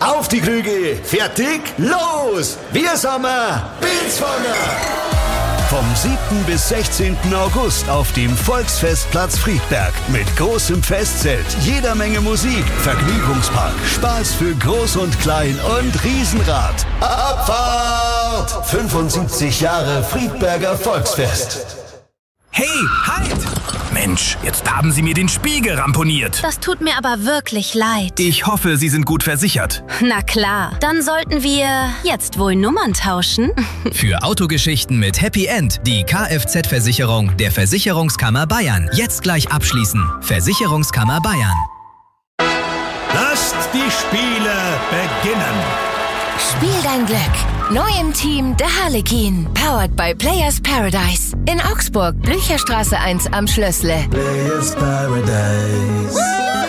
Auf die Krüge, fertig, los! Wir sind Bilswanger! Vom 7. bis 16. August auf dem Volksfestplatz Friedberg mit großem Festzelt, jeder Menge Musik, Vergnügungspark, Spaß für Groß und Klein und Riesenrad. Abfahrt! 75 Jahre Friedberger Volksfest. Hey, halt! Mensch, jetzt haben Sie mir den Spiegel ramponiert. Das tut mir aber wirklich leid. Ich hoffe, Sie sind gut versichert. Na klar, dann sollten wir jetzt wohl Nummern tauschen. Für Autogeschichten mit Happy End die Kfz-Versicherung der Versicherungskammer Bayern. Jetzt gleich abschließen. Versicherungskammer Bayern. Lasst die Spiele beginnen. Spiel dein Glück. Neu im Team der Harlekin. Powered by Players Paradise. In Augsburg, Blücherstraße 1 am Schlössle. Players Paradise.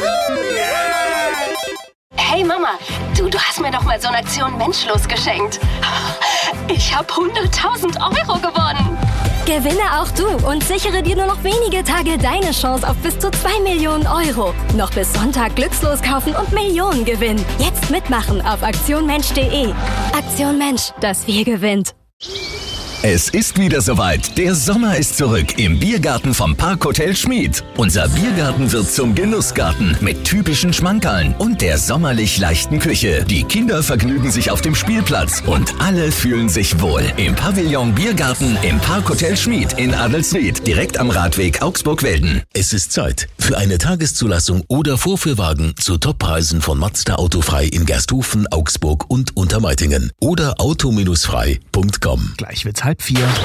Hey Mama, du hast mir doch mal so eine Aktion Menschlos geschenkt. Ich habe 100.000 Euro gewonnen. Gewinne auch du und sichere dir nur noch wenige Tage deine Chance auf bis zu 2 Millionen Euro. Noch bis Sonntag glückslos kaufen und Millionen gewinnen. Jetzt mitmachen auf aktionmensch.de. Aktion Mensch, das Wir gewinnt. Es ist wieder soweit. Der Sommer ist zurück im Biergarten vom Parkhotel Schmied. Unser Biergarten wird zum Genussgarten mit typischen Schmankerln und der sommerlich leichten Küche. Die Kinder vergnügen sich auf dem Spielplatz und alle fühlen sich wohl. Im Pavillon Biergarten im Parkhotel Schmied in Adelsried, direkt am Radweg Augsburg-Welden. Es ist Zeit für eine Tageszulassung oder Vorführwagen zu Toppreisen von Mazda Autofrei in Gersthofen, Augsburg und Untermeitingen oder auto-frei.com. Gleich wird's 3:30.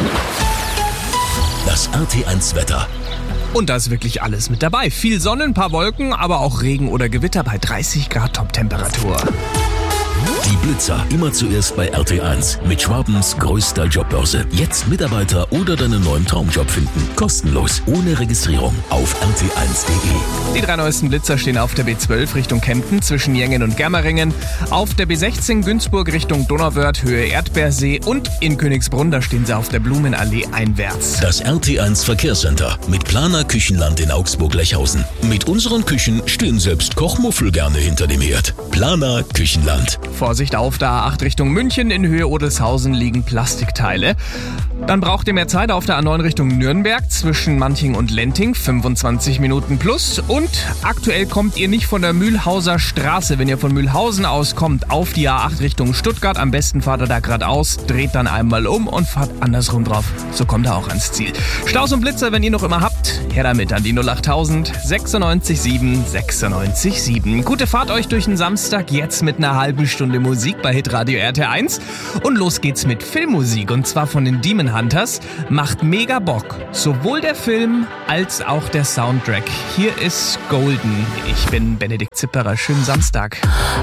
Das RT1 Wetter. Und da ist wirklich alles mit dabei. Viel Sonne, ein paar Wolken, aber auch Regen oder Gewitter bei 30 Grad Toptemperatur. Die Blitzer immer zuerst bei RT1 mit Schwabens größter Jobbörse. Jetzt Mitarbeiter oder deinen neuen Traumjob finden. Kostenlos, ohne Registrierung auf rt1.de. Die 3 neuesten Blitzer stehen auf der B12 Richtung Kempten zwischen Jengen und Germeringen, auf der B16 Günzburg Richtung Donauwörth Höhe Erdbeersee und in Königsbrunn, da stehen sie auf der Blumenallee einwärts. Das RT1 Verkehrscenter mit Planer Küchenland in Augsburg-Lechhausen. Mit unseren Küchen stehen selbst Kochmuffel gerne hinter dem Herd. Planer Küchenland. Vorsicht auf der A8 Richtung München, in Höhe Odelshausen liegen Plastikteile. Dann braucht ihr mehr Zeit auf der A9 Richtung Nürnberg zwischen Manching und Lenting, 25 Minuten plus. Und aktuell kommt ihr nicht von der Mühlhauser Straße. Wenn ihr von Mühlhausen aus kommt, auf die A8 Richtung Stuttgart, am besten fahrt ihr da geradeaus, dreht dann einmal um und fahrt andersrum drauf. So kommt ihr auch ans Ziel. Staus und Blitzer, wenn ihr noch immer habt, her damit an die 08000 96 7 96 7. Gute Fahrt euch durch den Samstag, jetzt mit einer halben Stunde Musik bei Hitradio RT1. Und los geht's mit Filmmusik, und zwar von den Demon Hunters. Macht mega Bock. Sowohl der Film als auch der Soundtrack. Hier ist Golden. Ich bin Benedikt Zipperer. Schönen Samstag.